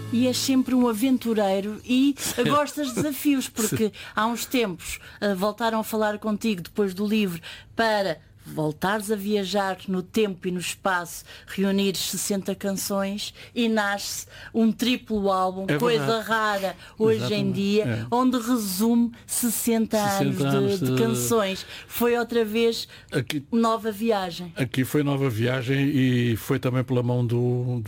E és sempre um aventureiro e gostas de desafios, porque há uns tempos voltaram a falar contigo depois do livro para voltares a viajar no tempo e no espaço, reunires 60 canções e nasce um triplo álbum, coisa rara hoje em dia, onde resume 60 anos de canções. Foi outra vez nova viagem. Aqui foi nova viagem e foi também pela mão do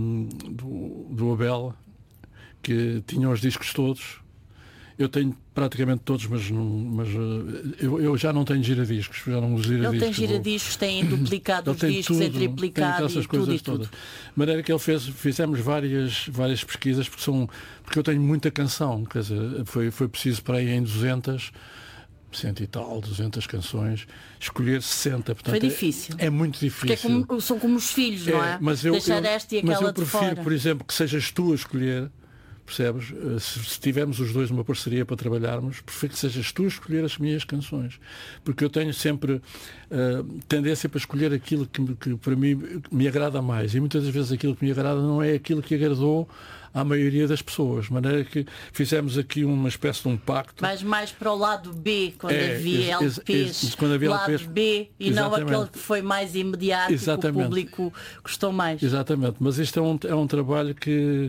Abel, que tinha os discos todos. Eu tenho praticamente todos, mas eu já não tenho giradiscos. Já não uso giradiscos. Ele tem giradiscos, tem duplicado os discos, é triplicado essas coisas todas. De maneira que fizemos várias pesquisas, porque eu tenho muita canção. Quer dizer, foi preciso para aí em 200 e tal, 200 canções, escolher 60. Portanto, foi difícil. É muito difícil. Porque são como os filhos, não é? Deixar esta e aquela de fora. Mas eu prefiro, por exemplo, que sejas tu a escolher. Percebes? Se tivermos os dois uma parceria para trabalharmos, prefiro que sejas tu a escolher as minhas canções, porque eu tenho sempre tendência para escolher aquilo que para mim me agrada mais, e muitas das vezes aquilo que me agrada não é aquilo que agradou à maioria das pessoas, de maneira que fizemos aqui uma espécie de um pacto. Mas mais para o lado B, quando havia LPs, lado B, e não aquele que foi mais imediato, que o público gostou mais. Exatamente, mas isto é um trabalho que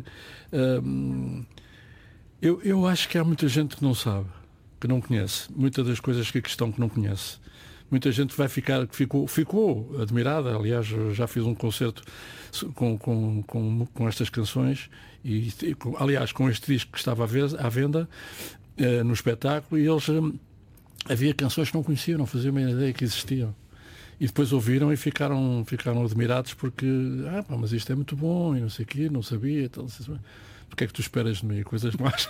eu acho que há muita gente que não sabe, que não conhece, muitas das coisas que aqui estão que não conhece. Muita gente ficou admirada. Aliás, eu já fiz um concerto com estas canções e aliás, com este disco que estava à venda no espetáculo, e eles havia canções que não conheciam, não faziam a menor ideia que existiam. E depois ouviram e ficaram admirados porque mas isto é muito bom e não sei o quê, não sabia. Então, o que é que tu esperas de mim? Coisas mais.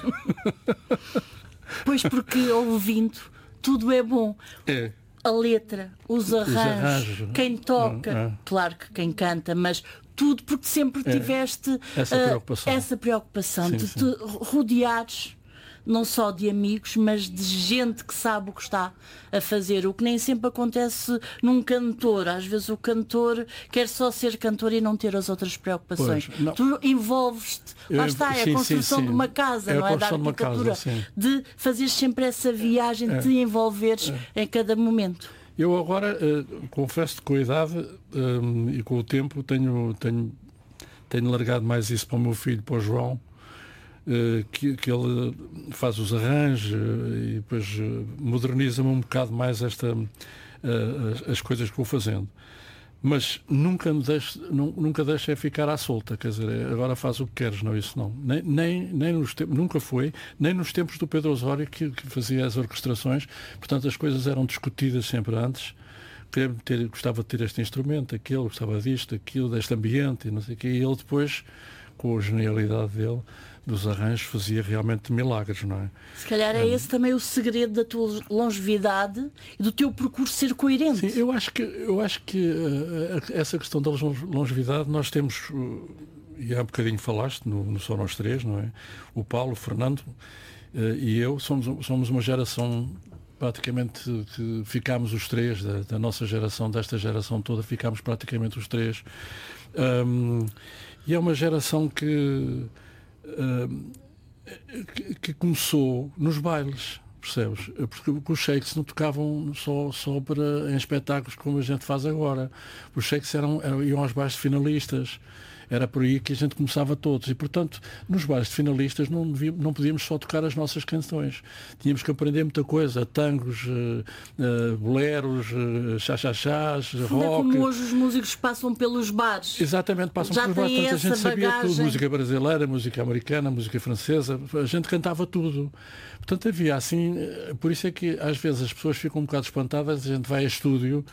Pois, porque ouvindo tudo é bom. É. A letra, os arranjos, quem toca, claro que quem canta, mas tudo, porque sempre tiveste essa preocupação sim, de te rodeares não só de amigos, mas de gente que sabe o que está a fazer, o que nem sempre acontece num cantor. Às vezes o cantor quer só ser cantor e não ter as outras preocupações. Tu envolves-te, lá está, é a construção de uma casa, não é? Da arquitetura, de fazer sempre essa viagem, de te envolveres em cada momento. Eu agora, confesso-te, com a idade e com o tempo, tenho largado mais isso para o meu filho, para o João, que ele faz os arranjos e depois moderniza-me um bocado mais as coisas que vou fazendo. Mas nunca deixa ficar à solta, quer dizer, agora faz o que queres, não, isso não. Nem nos tempos, nunca foi, nem nos tempos do Pedro Osório que fazia as orquestrações, portanto as coisas eram discutidas sempre antes. Gostava de ter este instrumento, aquele, gostava disto, aquilo, deste ambiente, e não sei o quê, e ele depois, com a genialidade dele, dos arranjos, fazia realmente milagres, não é? Se calhar é esse também o segredo da tua longevidade e do teu percurso ser coerente. Sim, eu acho que essa questão da longevidade nós temos, e há um bocadinho falaste, no Só Nós Três, não é? O Paulo, o Fernando e eu somos uma geração praticamente que ficámos os três, da nossa geração, desta geração toda, ficámos praticamente os três. E é uma geração que começou nos bailes, percebes? Porque os shakes não tocavam só em espetáculos como a gente faz agora. Os shakes iam aos bailes de finalistas. Era por aí que a gente começava todos. E, portanto, nos bailes de finalistas não podíamos só tocar as nossas canções. Tínhamos que aprender muita coisa. Tangos, boleros, chá-chá-chás, rock. Como hoje os músicos passam pelos bares. Exatamente, passam pelos bares. Portanto, a gente sabia tudo. Música brasileira, música americana, música francesa. A gente cantava tudo. Portanto, havia assim... Por isso é que, às vezes, as pessoas ficam um bocado espantadas. A gente vai a estúdio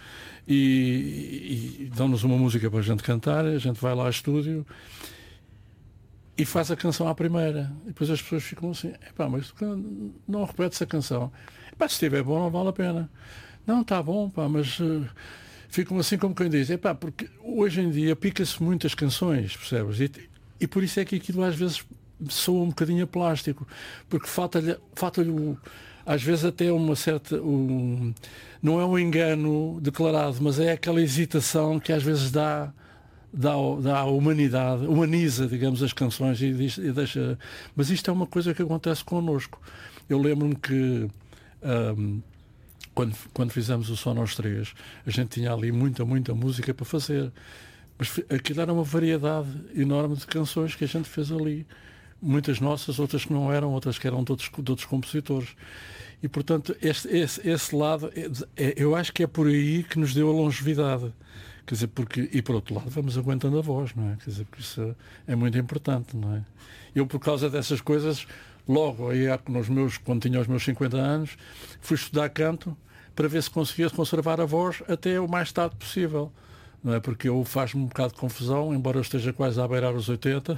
e dão-nos uma música para a gente cantar. A gente vai lá a estúdio e faz a canção à primeira, e depois as pessoas ficam assim, mas não repete-se a canção, se estiver bom não vale a pena, não, está bom, mas ficam assim como quem diz, porque hoje em dia pica-se muitas canções, percebes, e por isso é que aquilo às vezes soa um bocadinho a plástico, porque falta-lhe às vezes até uma certa não é um engano declarado, mas é aquela hesitação que às vezes dá dá à humanidade, humaniza, digamos, as canções e deixa... Mas isto é uma coisa que acontece connosco. Eu lembro-me que quando fizemos o Só Nós Três, a gente tinha ali muita música para fazer. Mas aquilo era uma variedade enorme de canções que a gente fez ali. Muitas nossas, outras que não eram, outras que eram de outros compositores. E, portanto, esse lado, eu acho que é por aí que nos deu a longevidade. Quer dizer, e por outro lado, vamos aguentando a voz, não é? Quer dizer, porque isso é muito importante, não é? Eu, por causa dessas coisas, logo aí, quando tinha os meus 50 anos, fui estudar canto para ver se conseguia conservar a voz até o mais tarde possível. Não é? Porque eu faz-me um bocado de confusão, embora eu esteja quase a beirar os 80.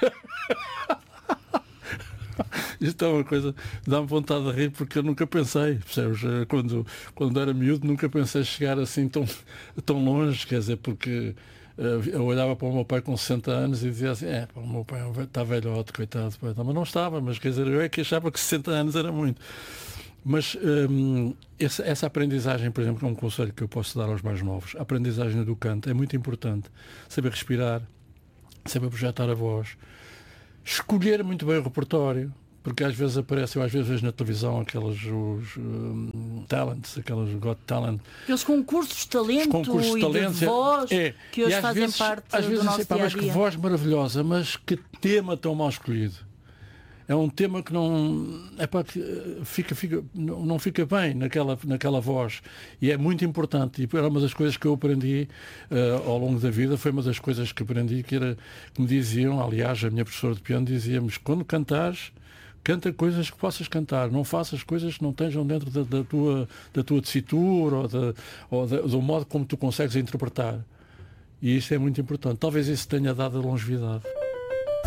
Isto é uma coisa, dá-me vontade de rir, porque eu nunca pensei, percebes? Quando era miúdo, nunca pensei chegar assim tão longe, quer dizer, porque eu olhava para o meu pai com 60 anos e dizia assim, o meu pai está velhote, coitado, mas não estava, mas quer dizer, eu é que achava que 60 anos era muito. Mas essa aprendizagem, por exemplo, que é um conselho que eu posso dar aos mais novos, a aprendizagem do canto é muito importante. Saber respirar, saber projetar a voz, escolher muito bem o repertório, porque às vezes eu às vezes vejo na televisão aqueles talents, aqueles Got Talent. Aqueles concursos de talento e de voz que hoje fazem parte do nosso dia-a-dia. Mas que voz maravilhosa, mas que tema tão mal escolhido. É um tema que não fica bem naquela voz, e é muito importante, e era uma das coisas que eu aprendi ao longo da vida, foi uma das coisas que aprendi, que me diziam, aliás, a minha professora de piano dizia-me, quando cantares, canta coisas que possas cantar, não faças coisas que não estejam dentro da tua tessitura ou do modo como tu consegues interpretar. E isso é muito importante. Talvez isso tenha dado a longevidade.